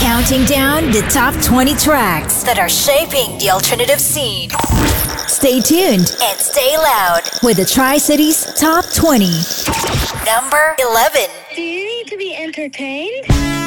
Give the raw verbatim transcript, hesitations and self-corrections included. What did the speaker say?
Counting down the top twenty tracks that are shaping the alternative scene. Stay tuned and stay loud with the Tri-Cities Top twenty. Number eleven. Do you need to be entertained?